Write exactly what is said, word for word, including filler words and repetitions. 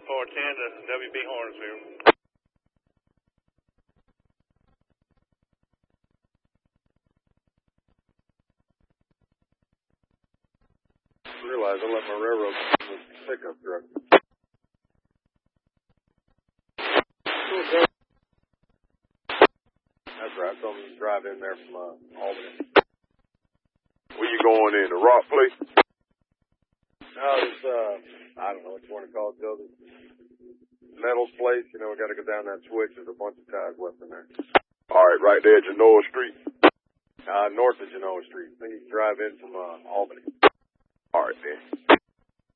four ten to W B Hornsfield. I realize I left my railroad pickup truck. That's right. I told him to drive in there from uh, Albany. Where you going in? The rock place? No, it's, uh, I don't know what you want to call it, Joe. The metals place. You know, we got to go down that switch. There's a bunch of ties left in there. All right, right there at Genoa Street. Uh, north of Genoa Street. I think you can drive in from uh, Albany. All right, then.